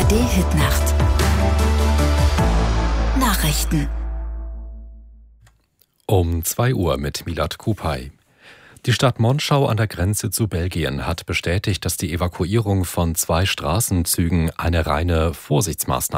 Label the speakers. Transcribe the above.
Speaker 1: ARD-Hitnacht. Nachrichten.
Speaker 2: Um 2 Uhr mit Milad Kupay. Die Stadt Monschau an der Grenze zu Belgien hat bestätigt, dass die Evakuierung von 2 Straßenzügen eine reine Vorsichtsmaßnahme